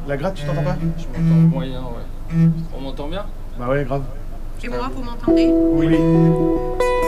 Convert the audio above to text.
La gratte, tu t'entends pas? Je m'entends moyen, ouais. On m'entend bien? Bah ouais, grave. Et moi, vous m'entendez? Oui.